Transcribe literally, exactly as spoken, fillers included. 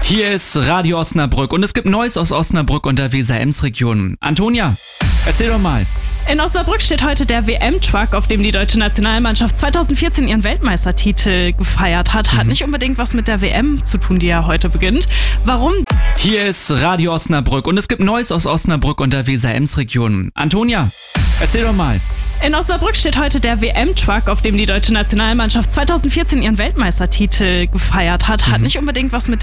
Hier ist Radio Osnabrück und es gibt Neues aus Osnabrück und der Weser-Ems-Region. Antonia, erzähl doch mal. In Osnabrück steht heute der W M-Truck, auf dem die deutsche Nationalmannschaft zweitausendvierzehn ihren Weltmeistertitel gefeiert hat. Hat mhm. nicht unbedingt was mit der W M zu tun, die ja heute beginnt. Warum? Hier ist Radio Osnabrück und es gibt Neues aus Osnabrück und der Weser-Ems-Region. Antonia, erzähl doch mal. In Osnabrück steht heute der W M-Truck, auf dem die deutsche Nationalmannschaft zweitausendvierzehn ihren Weltmeistertitel gefeiert hat. Hat mhm. nicht unbedingt was mit